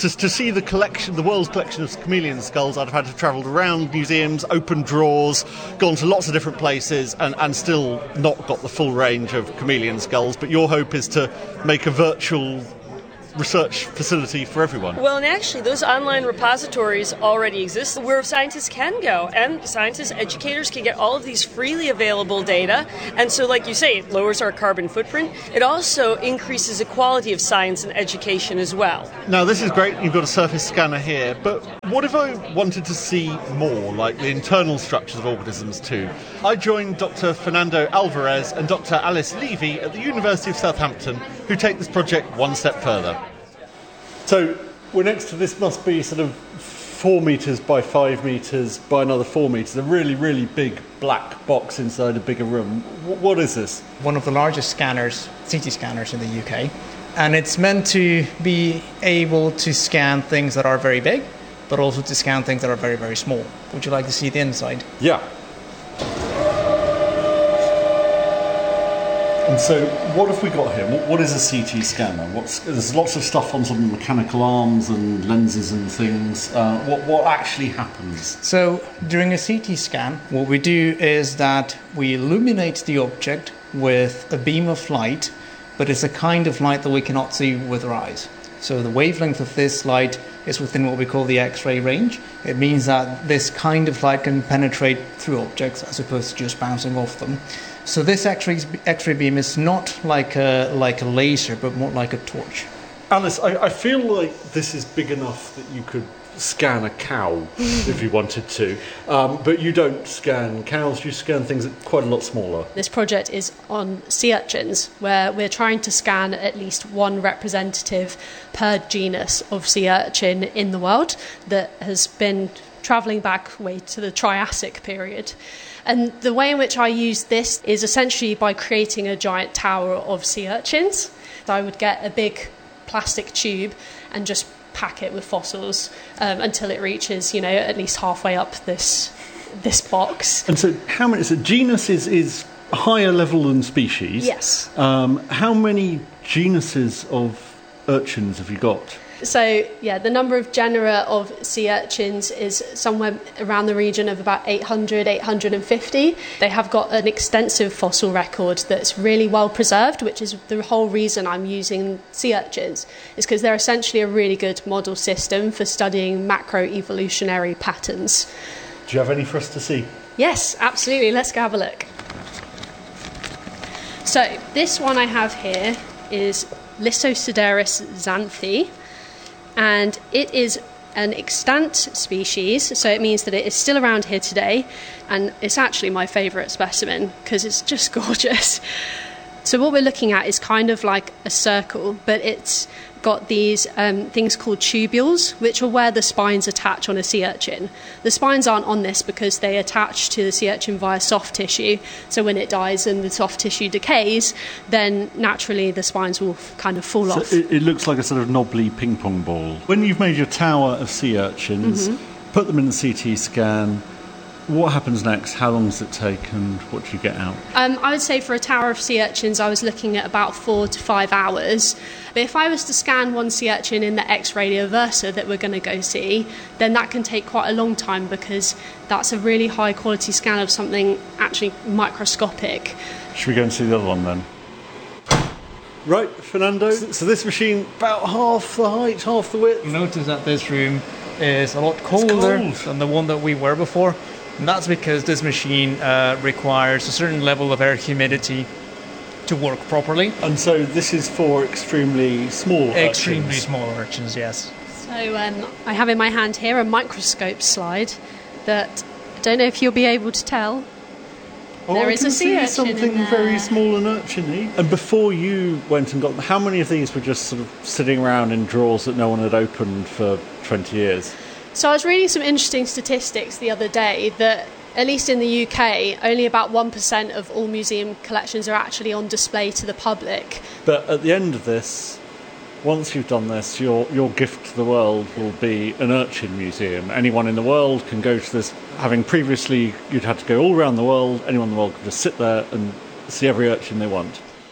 To see the collection, the world's collection of chameleon skulls, I'd have had to travel around museums, open drawers, gone to lots of different places, and still not got the full range of chameleon skulls. But your hope is to make a virtual research facility for everyone. Well, and actually, those online repositories already exist where scientists can go, and scientists, educators can get all of these freely available data. And so, like you say, it lowers our carbon footprint. It also increases the quality of science and education as well. Now, this is great. You've got a surface scanner here, but what if I wanted to see more, like the internal structures of organisms too? I joined Dr. Fernando Alvarez and Dr. Alice Levy at the University of Southampton, who take this project one step further. So we're next to, this must be sort of 4 metres by 5 metres by another 4 metres, a really, really big black box inside a bigger room. What is this? One of the largest scanners, CT scanners in the UK, and it's meant to be able to scan things that are very big, but also to scan things that are very, very small. Would you like to see the inside? Yeah. And so, what have we got here? What is a CT scanner? There's lots of stuff on some mechanical arms and lenses and things. What actually happens? So, during a CT scan, what we do is that we illuminate the object with a beam of light, but it's a kind of light that we cannot see with our eyes. So the wavelength of this light is within what we call the X-ray range. It means that this kind of light can penetrate through objects as opposed to just bouncing off them. So this X-ray beam is not like a laser, but more like a torch. Alice, I feel like this is big enough that you could scan a cow if you wanted to, but you don't scan cows, you scan things that are quite a lot smaller. This project is on sea urchins, where we're trying to scan at least one representative per genus of sea urchin in the world that has been travelling back way to the Triassic period. And the way in which I use this is essentially by creating a giant tower of sea urchins. I would get a big plastic tube and just pack it with fossils until it reaches, at least halfway up this box. And so how many, so genus is higher level than species? Yes. How many genuses of urchins have you got? So, the number of genera of sea urchins is somewhere around the region of about 800, 850. They have got an extensive fossil record that's really well preserved, which is the whole reason I'm using sea urchins, is because they're essentially a really good model system for studying macroevolutionary patterns. Do you have any for us to see? Yes, absolutely. Let's go have a look. So, this one I have here is Lysosideris xanthi. And it is an extant species, so it means that it is still around here today, and it's actually my favourite specimen because it's just gorgeous. So what we're looking at is kind of like a circle, but it's got these things called tubules, which are where the spines attach on a sea urchin. The spines aren't on this because they attach to the sea urchin via soft tissue, so when it dies and the soft tissue decays, then naturally the spines will kind of fall off. It looks like a sort of knobbly ping pong ball. When you've made your tower of sea urchins, put them in the CT scan, what happens next? How long does it take and what do you get out? I would say for a tower of sea urchins I was looking at about 4 to 5 hours. But if I was to scan one sea urchin in the X-Radioversa that we're going to go see, then that can take quite a long time because that's a really high quality scan of something actually microscopic. Should we go and see the other one then? Right, Fernando. So this machine, about half the height, half the width. Notice that this room is a lot colder than the one that we were before. And that's because this machine requires a certain level of air humidity to work properly. And so this is for extremely small urchins? Extremely small urchins, yes. So I have in my hand here a microscope slide that I don't know if you'll be able to tell. There is a sea urchin something very small and urchiny. And before you went and got them, how many of these were just sort of sitting around in drawers that no one had opened for 20 years? So I was reading some interesting statistics the other day that, at least in the UK, only about 1% of all museum collections are actually on display to the public. But at the end of this, once you've done this, your gift to the world will be an urchin museum. Anyone in the world can go to this. Having previously, you'd had to go all around the world. Anyone in the world can just sit there and see every urchin they want.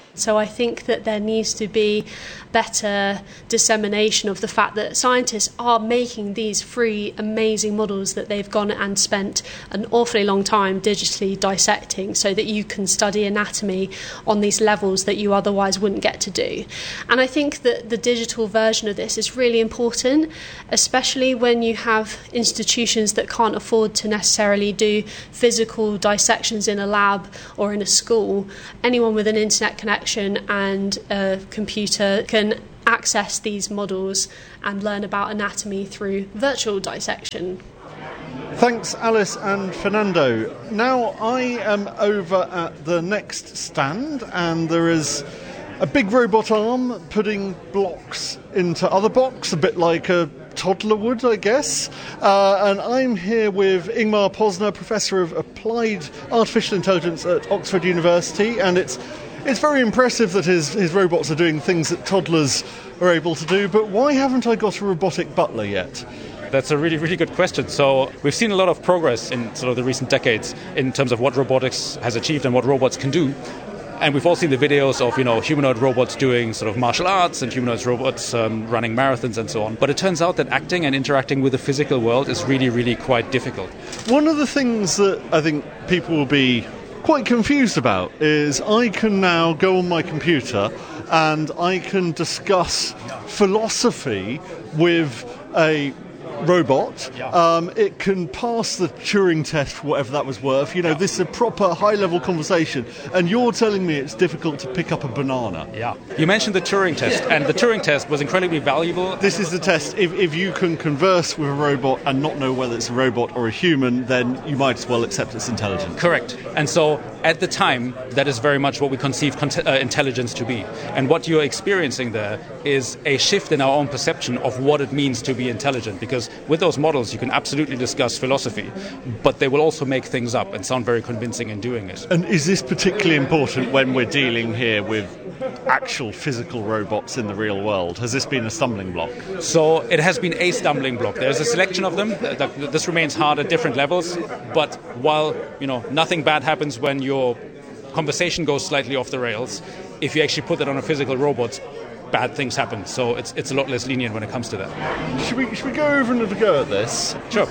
So I think that there needs to be better dissemination of the fact that scientists are making these free, amazing models that they've gone and spent an awfully long time digitally dissecting so that you can study anatomy on these levels that you otherwise wouldn't get to do. And I think that the digital version of this is really important, especially when you have institutions that can't afford to necessarily do physical dissections in a lab or in a school. Anyone with an internet connection and a computer can access these models and learn about anatomy through virtual dissection. Thanks, Alice and Fernando. Now I am over at the next stand, and there is a big robot arm putting blocks into other blocks, a bit like a toddler would, I guess. And I'm here with Ingmar Posner, Professor of Applied Artificial Intelligence at Oxford University, and it's very impressive that his robots are doing things that toddlers are able to do, but why haven't I got a robotic butler yet? That's a really, really good question. So we've seen a lot of progress in sort of the recent decades in terms of what robotics has achieved and what robots can do. And we've all seen the videos of, humanoid robots doing sort of martial arts and humanoid robots running marathons and so on. But it turns out that acting and interacting with the physical world is really, really quite difficult. One of the things that I think people will be quite confused about is I can now go on my computer and I can discuss philosophy with a robot. It can pass the Turing test for whatever that was worth. This is a proper high-level conversation, and you're telling me it's difficult to pick up a banana. Yeah. You mentioned the Turing test, and the Turing test was incredibly valuable. This is the test. If you can converse with a robot and not know whether it's a robot or a human, then you might as well accept it's intelligent. Correct. And so at the time, that is very much what we conceive intelligence to be. And what you're experiencing there is a shift in our own perception of what it means to be intelligent, because with those models you can absolutely discuss philosophy, but they will also make things up and sound very convincing in doing it. And is this particularly important when we're dealing here with actual physical robots in the real world? Has this been a stumbling block? So it has been a stumbling block. There's a selection of them. This remains hard at different levels, but while nothing bad happens when your conversation goes slightly off the rails, if you actually put that on a physical robot, bad things happen. So it's a lot less lenient when it comes to that. Should we go over and have a go at this? Sure.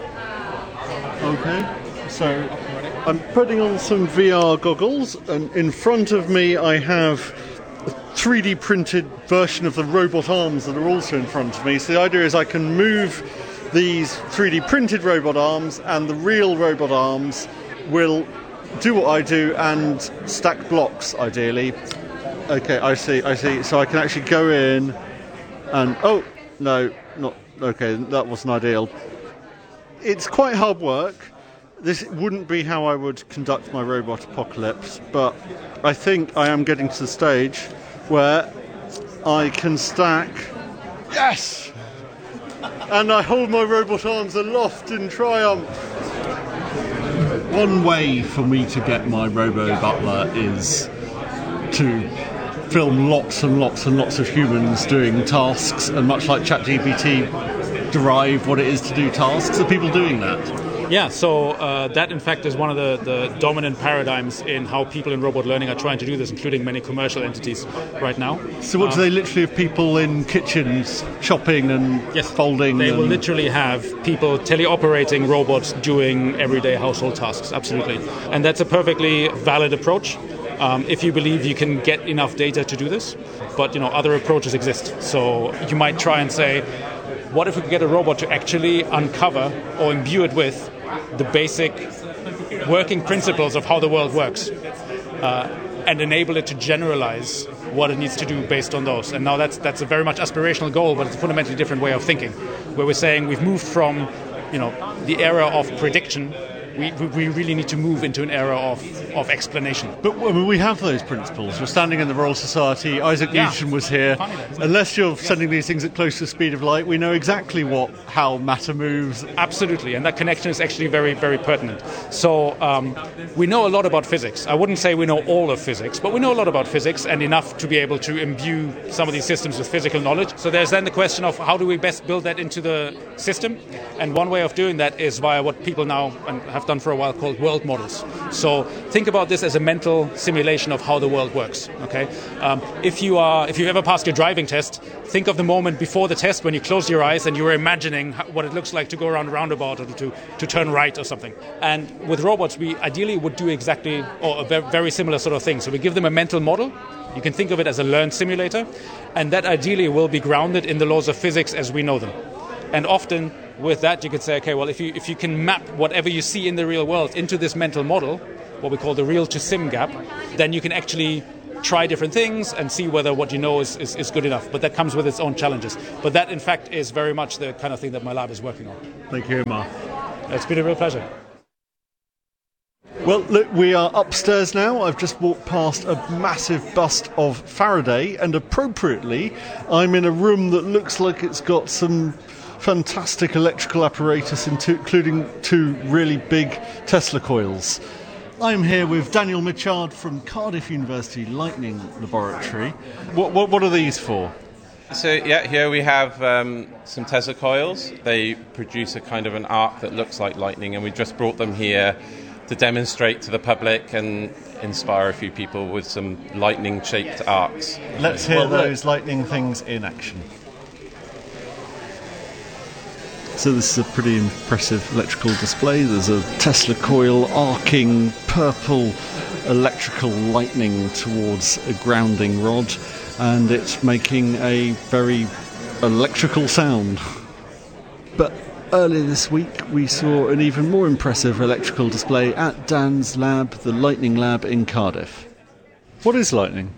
Okay. So I'm putting on some VR goggles, and in front of me I have a 3D printed version of the robot arms that are also in front of me. So the idea is I can move these 3D printed robot arms, and the real robot arms will do what I do and stack blocks, ideally. Okay, I see. So I can actually go in and... Oh, no, not... Okay, that wasn't ideal. It's quite hard work. This wouldn't be how I would conduct my robot apocalypse, but I think I am getting to the stage where I can stack... Yes! And I hold my robot arms aloft in triumph. One way for me to get my robo-butler is to film lots and lots and lots of humans doing tasks, and much like ChatGPT, derive what it is to do tasks. Are people doing that? Yeah, so that in fact is one of the dominant paradigms in how people in robot learning are trying to do this, including many commercial entities right now. So what do they literally have people in kitchens chopping and folding? They will literally have people teleoperating robots doing everyday household tasks, absolutely. And that's a perfectly valid approach. If you believe you can get enough data to do this, but other approaches exist. So you might try and say, what if we could get a robot to actually uncover or imbue it with the basic working principles of how the world works, and enable it to generalize what it needs to do based on those. And now that's a very much aspirational goal, but it's a fundamentally different way of thinking, where we're saying we've moved from the era of prediction. We really need to move into an era of explanation. But we have those principles. We're standing in the Royal Society. Isaac Newton was here. Unless you're sending these things at close to the speed of light, we know exactly how matter moves. Absolutely, and that connection is actually very, very pertinent. So we know a lot about physics. I wouldn't say we know all of physics, but we know a lot about physics, and enough to be able to imbue some of these systems with physical knowledge. So there's then the question of how do we best build that into the system? And one way of doing that is via what people now have I've done for a while called world models. So think about this as a mental simulation of how the world works. Okay, if you ever passed your driving test, think of the moment before the test when you closed your eyes and you were imagining what it looks like to go around a roundabout or to turn right or something. And with robots, we ideally would do exactly or a very similar sort of thing. So we give them a mental model. You can think of it as a learned simulator, and that ideally will be grounded in the laws of physics as we know them. And often with that, you could say, okay, well, if you can map whatever you see in the real world into this mental model, what we call the real to sim gap, then you can actually try different things and see whether what you know is good enough. But that comes with its own challenges. But that, in fact, is very much the kind of thing that my lab is working on. Thank you, Mark. It's been a real pleasure. Well, look, we are upstairs now. I've just walked past a massive bust of Faraday, and appropriately, I'm in a room that looks like it's got some fantastic electrical apparatus, including 2 really big Tesla coils. I'm here with Daniel Mitchard from Cardiff University Lightning Laboratory. What are these for? So here we have some Tesla coils. They produce a kind of an arc that looks like lightning, and we just brought them here to demonstrate to the public and inspire a few people with some lightning-shaped arcs. Let's hear those lightning things in action. So this is a pretty impressive electrical display. There's a Tesla coil arcing purple electrical lightning towards a grounding rod, and it's making a very electrical sound. But earlier this week we saw an even more impressive electrical display at Dan's lab, the Lightning Lab in Cardiff. What is lightning?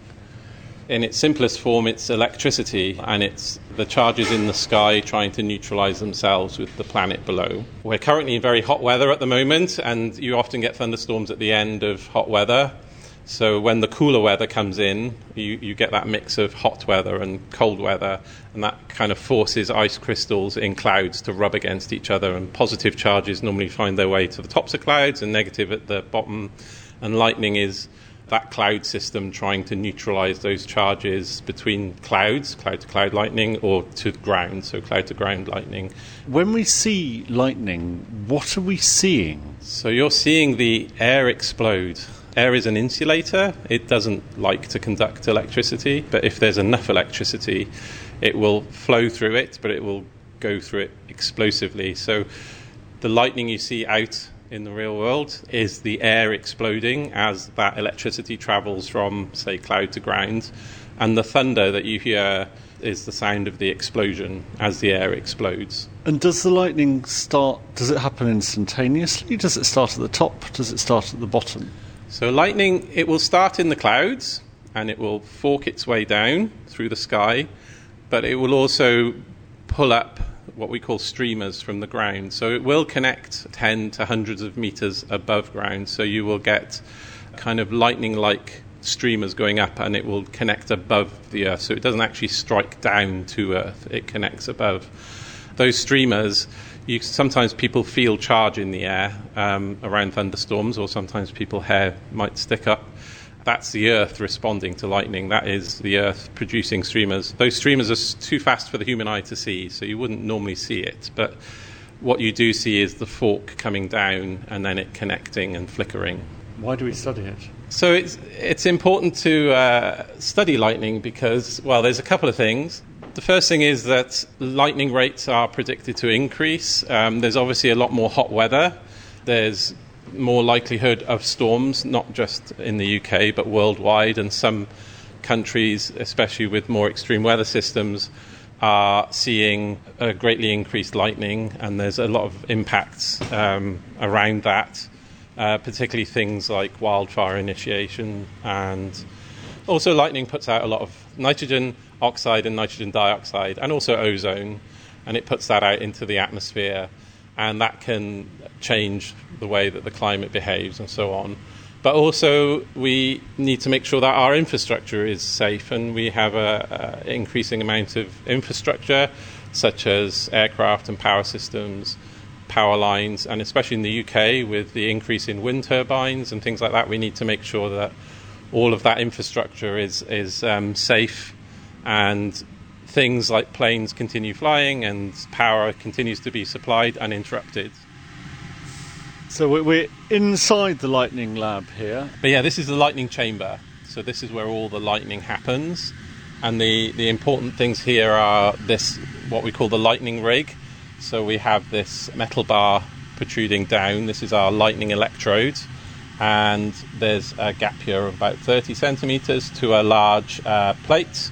In its simplest form, it's electricity, and it's the charges in the sky trying to neutralise themselves with the planet below. We're currently in very hot weather at the moment, and you often get thunderstorms at the end of hot weather. So when the cooler weather comes in, you get that mix of hot weather and cold weather, and that kind of forces ice crystals in clouds to rub against each other, and positive charges normally find their way to the tops of clouds and negative at the bottom, and lightning is that cloud system trying to neutralise those charges between clouds, cloud-to-cloud lightning, or to ground, so cloud-to-ground lightning. When we see lightning, what are we seeing? So you're seeing the air explode. Air is an insulator. It doesn't like to conduct electricity, but if there's enough electricity, it will flow through it, but it will go through it explosively. So the lightning you see out in the real world is the air exploding as that electricity travels from, say, cloud to ground, and the thunder that you hear is the sound of the explosion as the air explodes. And does the lightning does it happen instantaneously? Does it start at the top? Does it start at the bottom? So lightning, it will start in the clouds and it will fork its way down through the sky, but it will also pull up what we call streamers from the ground. So it will connect 10 to hundreds of meters above ground. So you will get kind of lightning-like streamers going up, and it will connect above the Earth. So it doesn't actually strike down to Earth. It connects above. Those streamers, sometimes people feel charge in the air around thunderstorms, or sometimes people's hair might stick up. That's the Earth responding to lightning. That is the Earth producing streamers. Those streamers are too fast for the human eye to see, so you wouldn't normally see it. But what you do see is the fork coming down and then it connecting and flickering. Why do we study it? So it's important to study lightning because, well, there's a couple of things. The first thing is that lightning rates are predicted to increase. There's obviously a lot more hot weather. There's more likelihood of storms, not just in the UK, but worldwide. And some countries, especially with more extreme weather systems, are seeing a greatly increased lightning. And there's a lot of impacts around that, particularly things like wildfire initiation. And also lightning puts out a lot of nitrogen oxide and nitrogen dioxide, and also ozone, and it puts that out into the atmosphere. And that can change the way that the climate behaves and so on. But also we need to make sure that our infrastructure is safe, and we have an increasing amount of infrastructure such as aircraft and power systems, power lines, and especially in the UK with the increase in wind turbines and things like that, we need to make sure that all of that infrastructure is safe, and things like planes continue flying and power continues to be supplied uninterrupted. So we're inside the lightning lab here. But yeah, this is the lightning chamber. So this is where all the lightning happens. And the important things here are this, what we call the lightning rig. So we have this metal bar protruding down. This is our lightning electrode. And there's a gap here of about 30 centimetres to a large plate.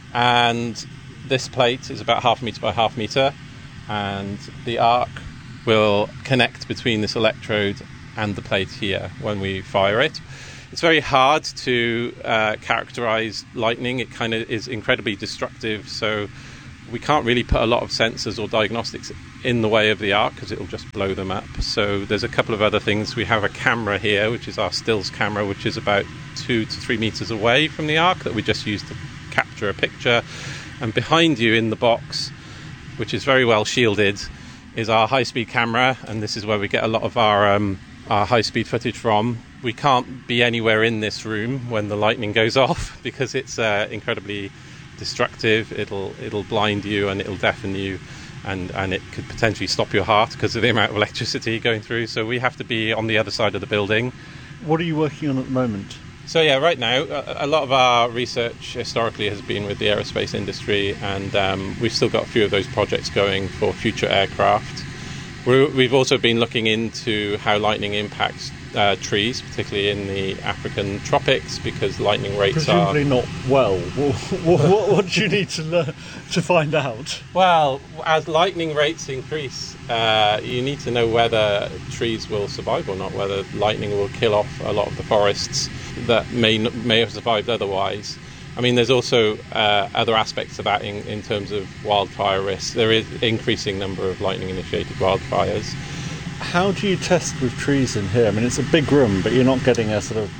And this plate is about 0.5 metre by 0.5 metre. And the arc will connect between this electrode and the plate here when we fire it. It's very hard to characterise lightning. It kind of is incredibly destructive, so we can't really put a lot of sensors or diagnostics in the way of the arc because it'll just blow them up. So there's a couple of other things. We have a camera here, which is our stills camera, which is about 2 to 3 metres away from the arc that we just use to capture a picture. And behind you in the box, which is very well shielded, is our high-speed camera, and this is where we get a lot of our high-speed footage from. We can't be anywhere in this room when the lightning goes off because it's incredibly destructive. It'll blind you and it'll deafen you, and it could potentially stop your heart because of the amount of electricity going through. So we have to be on the other side of the building. What are you working on at the moment? So yeah, right now, a lot of our research historically has been with the aerospace industry, and we've still got a few of those projects going for future aircraft. We've also been looking into how lightning impacts trees, particularly in the African tropics, because lightning rates presumably not well. What do you need to learn to find out? Well, as lightning rates increase, you need to know whether trees will survive or not, whether lightning will kill off a lot of the forests that may have survived otherwise. I mean, there's also other aspects of that in terms of wildfire risk. There is an increasing number of lightning-initiated wildfires. How do you test with trees in here? I mean, it's a big room, but you're not getting a sort of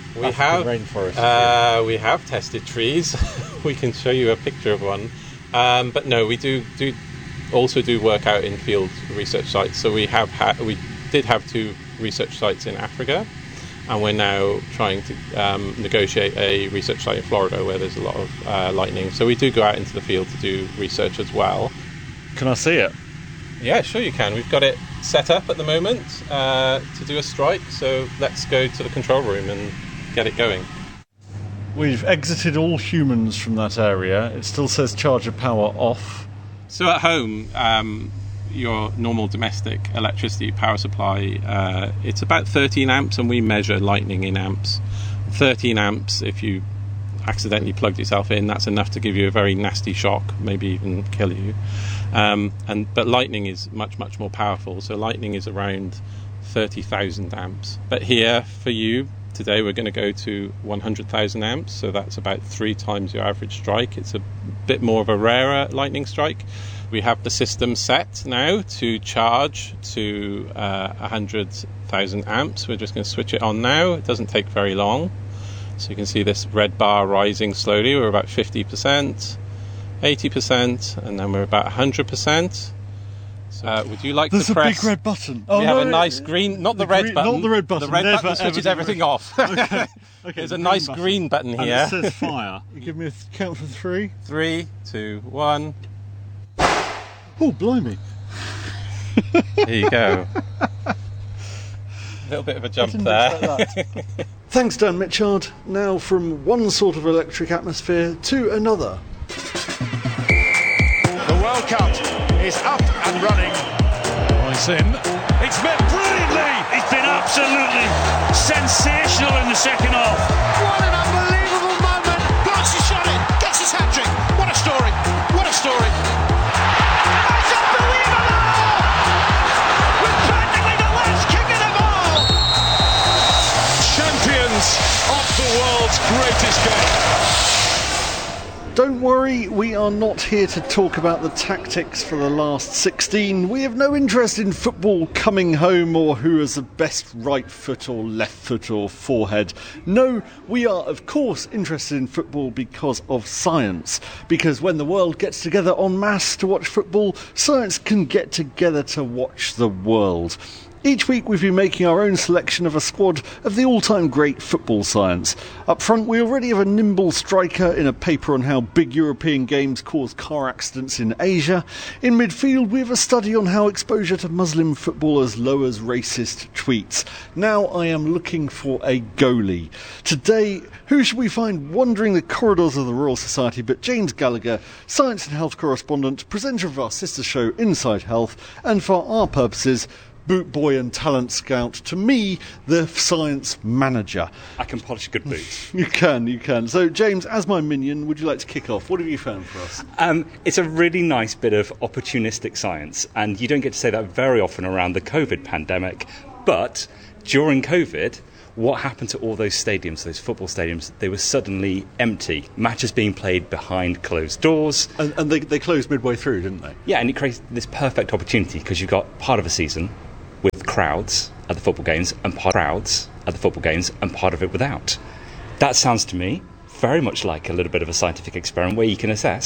rainforest. We have tested trees. We can show you a picture of one. But no, we do also do work out in field research sites. So we did have 2 research sites in Africa, and we're now trying to negotiate a research site in Florida where there's a lot of lightning. So we do go out into the field to do research as well. Can I see it? Yeah, sure you can. We've got it set up at the moment to do a strike, so let's go to the control room and get it going. We've exited all humans from that area. It still says charger power off. So at home, your normal domestic electricity power supply, it's about 13 amps, and we measure lightning in amps. 13 amps, if you accidentally plugged yourself in, that's enough to give you a very nasty shock, maybe even kill you. But lightning is much, much more powerful. So lightning is around 30,000 amps. But here, for you, today we're going to go to 100,000 amps. So that's about 3 times your average strike. It's a bit more of a rarer lightning strike. We have the system set now to charge to 100,000 amps. We're just going to switch it on now. It doesn't take very long. So you can see this red bar rising slowly. We're about 50%. 80%, and then we're about 100%. So, would you like to press? There's a big red button. We have a nice green, not the red button. Not the red button. The red button switches everything off. Okay. There's a nice green button here. And it says fire. You give me a count for 3. 3, 2, 1. Oh, blimey. Here you go. A little bit of a jump there. Thanks, Dan Mitchard. Now from one sort of electric atmosphere to another. The World Cup is up and running. It's in. It's met brilliantly. It's been absolutely sensational in the second half. What an unbelievable moment. Blocks his shot in, gets his hat-trick. What a story. What a story. It's unbelievable. With practically the last kick of the ball. Champions of the world's greatest game. Don't worry, we are not here to talk about the tactics for the last 16. We have no interest in football coming home or who has the best right foot or left foot or forehead. No, we are of course interested in football because of science. Because when the world gets together en masse to watch football, science can get together to watch the world. Each week we've been making our own selection of a squad of the all-time great football science. Up front we already have a nimble striker in a paper on how big European games cause car accidents in Asia. In midfield we have a study on how exposure to Muslim footballers lowers racist tweets. Now I am looking for a goalie. Today, who should we find wandering the corridors of the Royal Society but James Gallagher, science and health correspondent, presenter of our sister show Inside Health, and for our purposes, boot boy and talent scout, to me, the science manager. I can polish a good boot. You can. So, James, as my minion, would you like to kick off? What have you found for us? It's a really nice bit of opportunistic science, and you don't get to say that very often around the COVID pandemic, but during COVID, what happened to all those stadiums, those football stadiums? They were suddenly empty. Matches being played behind closed doors. And they closed midway through, didn't they? Yeah, and it creates this perfect opportunity because you've got part of a season with crowds at the football games and part of it without. That sounds to me very much like a little bit of a scientific experiment where you can assess